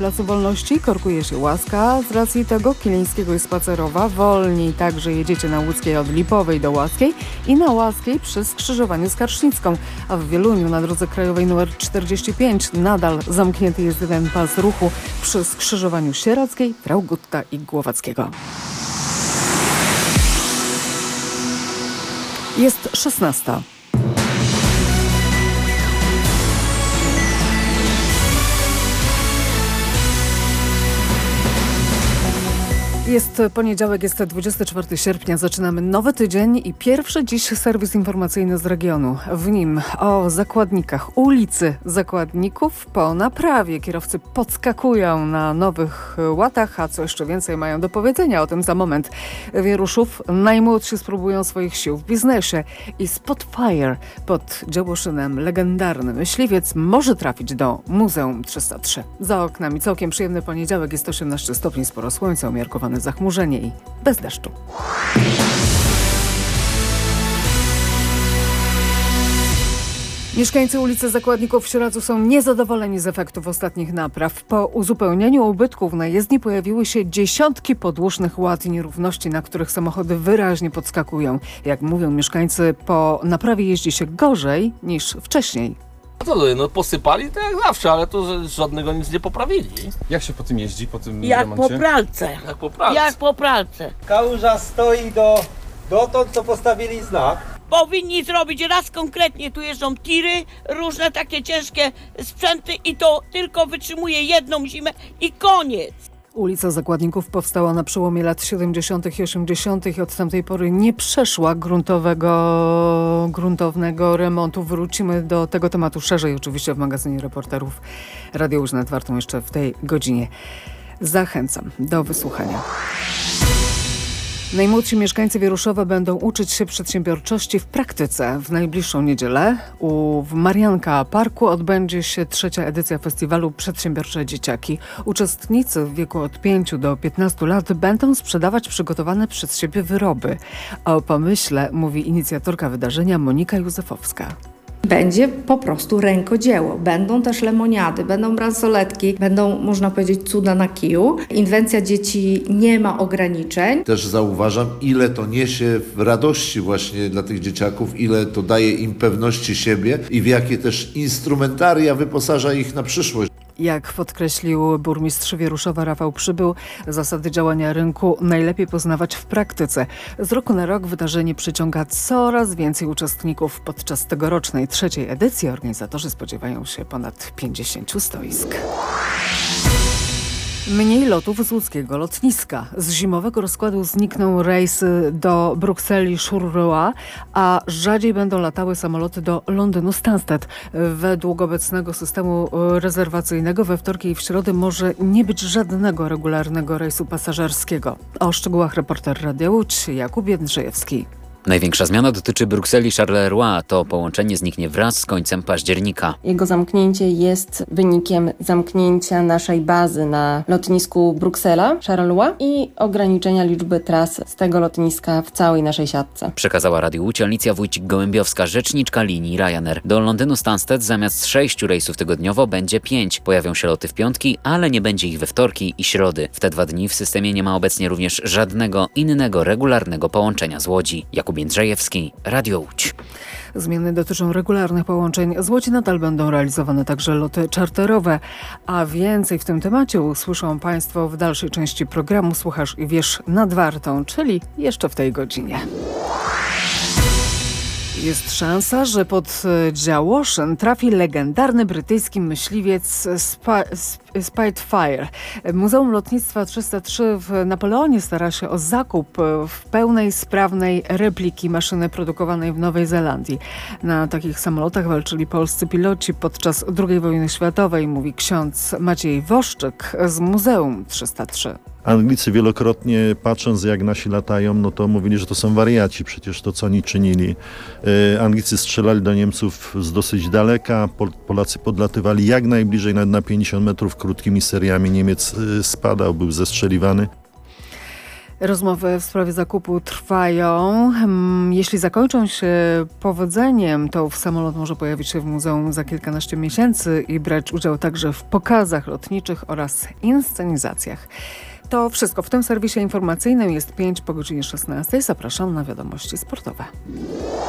Placu Wolności korkuje się Łaska. Z racji tego Kilińskiego i Spacerowa wolniej także jedziecie na Łódzkiej od Lipowej do Łaskiej i na Łaskiej przez skrzyżowanie z Karsznicką. A w Wieluniu na drodze krajowej nr 45 nadal zamknięty jest jeden pas ruchu przy skrzyżowaniu Sieradzkiej, Traugutta i Głowackiego. Jest 16. Jest poniedziałek, jest 24 sierpnia, zaczynamy nowy tydzień i pierwszy dziś serwis informacyjny z regionu. W nim o zakładnikach ulicy Zakładników po naprawie. Kierowcy podskakują na nowych łatach, a co jeszcze więcej mają do powiedzenia o tym za moment. Wieruszów najmłodsi spróbują swoich sił w biznesie i Spotfire pod Działoszynem legendarny myśliwiec może trafić do Muzeum 303. Za oknami całkiem przyjemny poniedziałek, jest 18 stopni, sporo słońca, umiarkowane zachmurzenie i bez deszczu. Mieszkańcy ulicy Zakładników w Sieradzu są niezadowoleni z efektów ostatnich napraw. Po uzupełnieniu ubytków na jezdni pojawiły się dziesiątki podłużnych łat i nierówności, na których samochody wyraźnie podskakują. Jak mówią mieszkańcy, po naprawie jeździ się gorzej niż wcześniej. No posypali tak jak zawsze, ale to żadnego nic nie poprawili. Jak się po tym jeździ, po tym Jak remoncie? po pralce. Jak po pralce. Kałuża stoi dotąd, co postawili znak. Powinni zrobić raz konkretnie, tu jeżdżą tiry, różne takie ciężkie sprzęty i to tylko wytrzymuje jedną zimę i koniec. Ulica Zakładników powstała na przełomie lat 70. i 80. i od tamtej pory nie przeszła gruntownego remontu. Wrócimy do tego tematu szerzej oczywiście w magazynie reporterów Radio Wnet. Warto jeszcze w tej godzinie. Zachęcam do wysłuchania. Najmłodsi mieszkańcy Wieruszowa będą uczyć się przedsiębiorczości w praktyce. W najbliższą niedzielę w Marianka Parku odbędzie się 3. edycja festiwalu Przedsiębiorcze Dzieciaki. Uczestnicy w wieku od 5 do 15 lat będą sprzedawać przygotowane przez siebie wyroby. O pomyśle mówi inicjatorka wydarzenia Monika Józefowska. Będzie po prostu rękodzieło. Będą też lemoniady, będą bransoletki, będą, można powiedzieć, cuda na kiju. Inwencja dzieci nie ma ograniczeń. Też zauważam, ile to niesie radości właśnie dla tych dzieciaków, ile to daje im pewności siebie i w jakie też instrumentaria wyposaża ich na przyszłość. Jak podkreślił burmistrz Wieruszowa Rafał Przybył, zasady działania rynku najlepiej poznawać w praktyce. Z roku na rok wydarzenie przyciąga coraz więcej uczestników. Podczas tegorocznej 3. edycji organizatorzy spodziewają się ponad 50 stoisk. Mniej lotów z łódzkiego lotniska. Z zimowego rozkładu znikną rejsy do Brukseli Charleroi, a rzadziej będą latały samoloty do Londynu Stansted. Według obecnego systemu rezerwacyjnego we wtorki i w środę może nie być żadnego regularnego rejsu pasażerskiego. O szczegółach reporter Radia Łódź Jakub Jędrzejewski. Największa zmiana dotyczy Brukseli Charleroi. To połączenie zniknie wraz z końcem października. Jego zamknięcie jest wynikiem zamknięcia naszej bazy na lotnisku Bruksela Charleroi i ograniczenia liczby tras z tego lotniska w całej naszej siatce. Przekazała Radiu Łódź Alicja Wójcik-Gołębiowska, rzeczniczka linii Ryanair. Do Londynu Stansted zamiast 6 rejsów tygodniowo będzie 5. Pojawią się loty w piątki, ale nie będzie ich we wtorki i środy. W te 2 dni w systemie nie ma obecnie również żadnego innego regularnego połączenia z Łodzi. Jakub Jędrzejewski, Radio Łódź. Zmiany dotyczą regularnych połączeń. Z Łodzi nadal będą realizowane także loty czarterowe. A więcej w tym temacie usłyszą Państwo w dalszej części programu Słuchasz i Wiesz nad Wartą, czyli jeszcze w tej godzinie. Jest szansa, że pod Działoszyn trafi legendarny brytyjski myśliwiec Spitfire. Muzeum Lotnictwa 303 w Napoleonie stara się o zakup w pełnej, sprawnej repliki maszyny produkowanej w Nowej Zelandii. Na takich samolotach walczyli polscy piloci podczas II wojny światowej, mówi ksiądz Maciej Woszczyk z Muzeum 303. Anglicy wielokrotnie, patrząc jak nasi latają, no to mówili, że to są wariaci, przecież to co oni czynili. Anglicy strzelali do Niemców z dosyć daleka, Polacy podlatywali jak najbliżej, nawet na 50 metrów krótkimi seriami. Niemiec spadał, był zestrzeliwany. Rozmowy w sprawie zakupu trwają. Jeśli zakończą się powodzeniem, to samolot może pojawić się w muzeum za kilkanaście miesięcy i brać udział także w pokazach lotniczych oraz inscenizacjach. To wszystko w tym serwisie informacyjnym. Jest 5 po godzinie 16. Zapraszam na wiadomości sportowe.